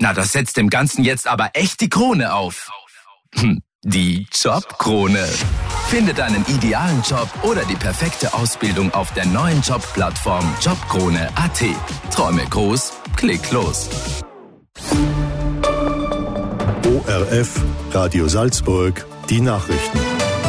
Na, das setzt dem Ganzen jetzt aber echt die Krone auf. Die Jobkrone. Finde deinen idealen Job oder die perfekte Ausbildung auf der neuen Jobplattform Jobkrone.at. Träume groß, klick los. ORF, Radio Salzburg, die Nachrichten.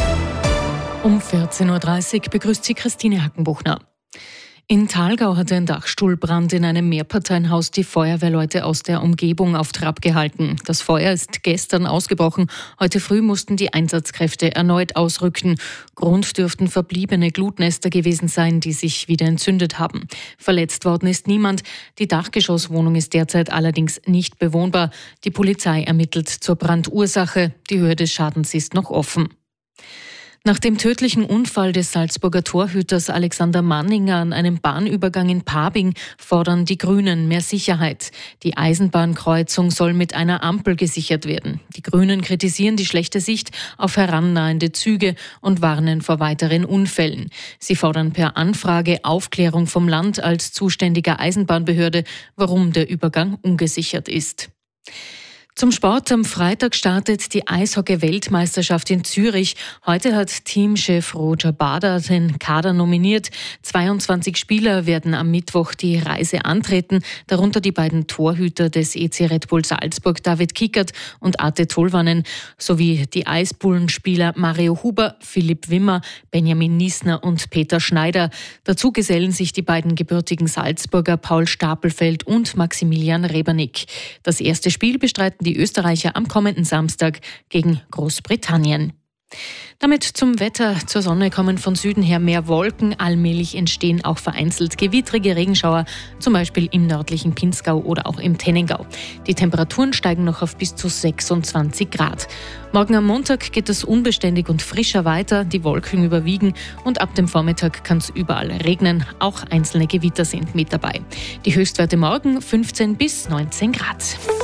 Um 14.30 Uhr begrüßt sie Christine Hackenbuchner. In Thalgau hat ein Dachstuhlbrand in einem Mehrparteienhaus die Feuerwehrleute aus der Umgebung auf Trab gehalten. Das Feuer ist gestern ausgebrochen. Heute früh mussten die Einsatzkräfte erneut ausrücken. Grund dürften verbliebene Glutnester gewesen sein, die sich wieder entzündet haben. Verletzt worden ist niemand. Die Dachgeschosswohnung ist derzeit allerdings nicht bewohnbar. Die Polizei ermittelt zur Brandursache. Die Höhe des Schadens ist noch offen. Nach dem tödlichen Unfall des Salzburger Torhüters Alexander Manninger an einem Bahnübergang in Pabing fordern die Grünen mehr Sicherheit. Die Eisenbahnkreuzung soll mit einer Ampel gesichert werden. Die Grünen kritisieren die schlechte Sicht auf herannahende Züge und warnen vor weiteren Unfällen. Sie fordern per Anfrage Aufklärung vom Land als zuständiger Eisenbahnbehörde, warum der Übergang ungesichert ist. Zum Sport. Am Freitag startet die Eishockey-Weltmeisterschaft in Zürich. Heute hat Teamchef Roger Bader den Kader nominiert. 22 Spieler werden am Mittwoch die Reise antreten, darunter die beiden Torhüter des EC Red Bull Salzburg, David Kickert und Ate Tolvanen, sowie die Eisbullenspieler Mario Huber, Philipp Wimmer, Benjamin Niesner und Peter Schneider. Dazu gesellen sich die beiden gebürtigen Salzburger Paul Stapelfeld und Maximilian Rebernick. Das erste Spiel bestreiten die Österreicher am kommenden Samstag gegen Großbritannien. Damit zum Wetter. Zur Sonne kommen von Süden her mehr Wolken. Allmählich entstehen auch vereinzelt gewittrige Regenschauer, zum Beispiel im nördlichen Pinzgau oder auch im Tennengau. Die Temperaturen steigen noch auf bis zu 26 Grad. Morgen am Montag geht es unbeständig und frischer weiter. Die Wolken überwiegen und ab dem Vormittag kann es überall regnen. Auch einzelne Gewitter sind mit dabei. Die Höchstwerte morgen 15 bis 19 Grad.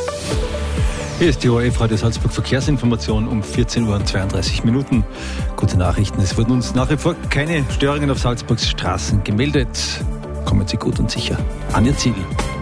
Hier ist die ORF Radio Salzburg Verkehrsinformation um 14.32 Uhr. Gute Nachrichten, es wurden uns nach wie vor keine Störungen auf Salzburgs Straßen gemeldet. Kommen Sie gut und sicher an Ihr Ziel.